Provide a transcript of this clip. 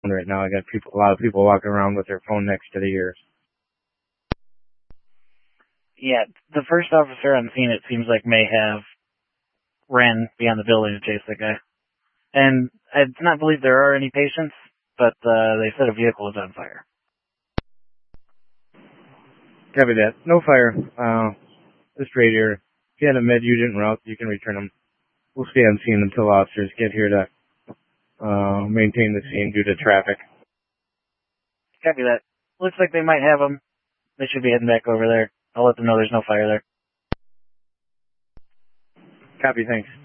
right now. I got a lot of people walking around with their phone next to their ears. Yeah, the first officer on scene, it seems like, may have ran beyond the building to chase the guy. And I do not believe there are any patients, but they said a vehicle was on fire. Copy that. No fire. This radar. If you had a med-unit en route, you can return them. We'll stay on scene until officers get here to maintain the scene due to traffic. Copy that. Looks like they might have them. They should be heading back over there. I'll let them know there's no fire there. Copy, thanks.